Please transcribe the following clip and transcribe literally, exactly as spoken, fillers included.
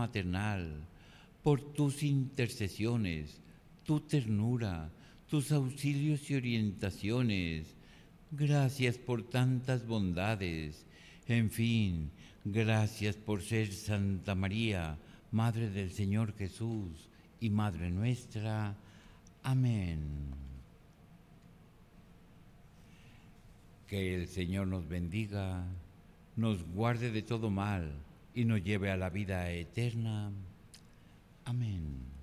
maternal, por tus intercesiones, tu ternura, tus auxilios y orientaciones. Gracias por tantas bondades. En fin, gracias por ser Santa María, Madre del Señor Jesús y Madre nuestra. Amén. Que el Señor nos bendiga, nos guarde de todo mal y nos lleve a la vida eterna. Amén.